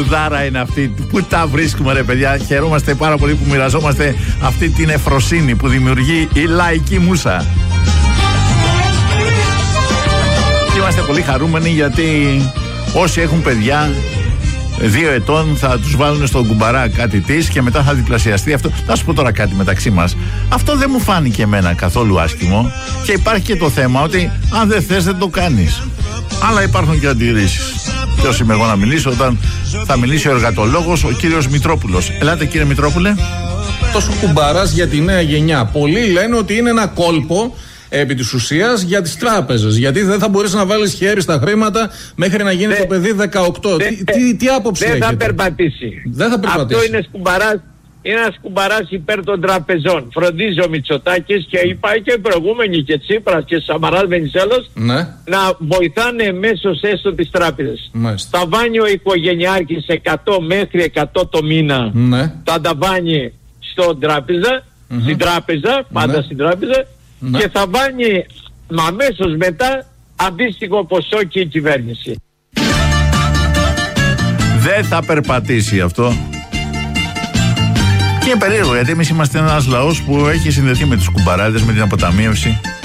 τραγουδάρα είναι αυτή. Πού τα βρίσκουμε, ρε παιδιά. Χαιρόμαστε πάρα πολύ που μοιραζόμαστε αυτή την εφροσύνη που δημιουργεί η λαϊκή μούσα. Και είμαστε πολύ χαρούμενοι γιατί όσοι έχουν παιδιά 2 ετών θα τους βάλουν στον κουμπαρά κάτι της και μετά θα διπλασιαστεί αυτό. Θα σου πω τώρα κάτι μεταξύ μας. Αυτό δεν μου φάνηκε εμένα καθόλου άσχημο και υπάρχει και το θέμα ότι αν δεν θες δεν το κάνεις. Αλλά υπάρχουν και αντιρρήσεις. Ποιος είμαι εγώ να μιλήσω όταν θα μιλήσει ο εργατολόγος, ο κύριος Μητρόπουλος. Ελάτε κύριε Μητρόπουλε. Τόσο κουμπαράς για τη νέα γενιά. Πολλοί λένε ότι είναι ένα κόλπο επί της ουσίας για τις τράπεζες. Γιατί δεν θα μπορείς να βάλεις χέρι στα χρήματα μέχρι να γίνει το παιδί 18. Τι άποψη έχετε? Δεν θα περπατήσει. Αυτό είναι σκουμπαράς. Είναι ένας κουμπαράς υπέρ των τραπεζών. Φροντίζει ο Μητσοτάκης και υπάρχει και προηγούμενοι και Τσίπρας και Σαμαράς Βενιζέλος να βοηθάνε εμέσως έστω τις τράπεζες. Τα βάνει ο οικογενειάρχης 100 μέχρι 100 το μήνα. Τα βάνει στην τράπεζα, πάντα στην τράπεζα. Και θα βάνει αμέσως μετά αντίστοιχο ποσό και η κυβέρνηση. Δεν θα περπατήσει αυτό. Και είναι περίεργο γιατί εμείς είμαστε ένας λαός που έχει συνδεθεί με τους κουμπαράδες, με την αποταμίευση.